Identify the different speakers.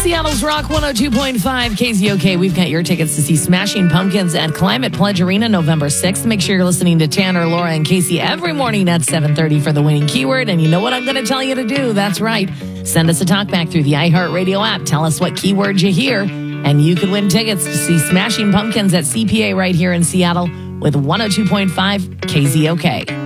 Speaker 1: Seattle's Rock 102.5 KZOK. We've got your tickets to see Smashing Pumpkins at Climate Pledge Arena November 6th. Make sure you're listening to Tanner, Laura, and Casey every morning at 7:30 for the winning keyword. And you know what I'm going to tell you to do? That's right. Send us a talkback through the iHeartRadio app. Tell us what keyword you hear, and you could win tickets to see Smashing Pumpkins at CPA right here in Seattle with 102.5 KZOK.